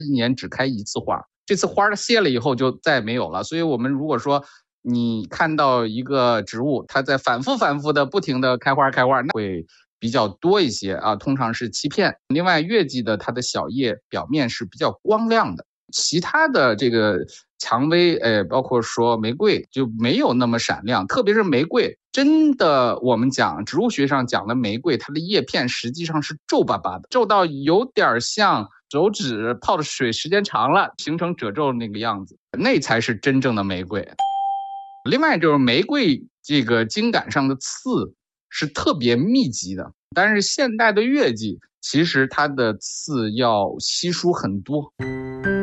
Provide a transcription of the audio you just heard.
一年只开一次花，这次花谢了以后就再也没有了。所以我们如果说你看到一个植物，它在反复的不停的开花，那会比较多一些啊，通常是欺骗。另外，月季的它的小叶表面是比较光亮的，其他的这个蔷薇，包括说玫瑰就没有那么闪亮，特别是玫瑰，真的我们讲植物学上讲的玫瑰，它的叶片实际上是皱巴巴的，皱到有点像手指泡的水时间长了形成褶皱那个样子，那才是真正的玫瑰。另外就是玫瑰这个茎秆上的刺是特别密集的，但是现代的月季其实它的刺要稀疏很多。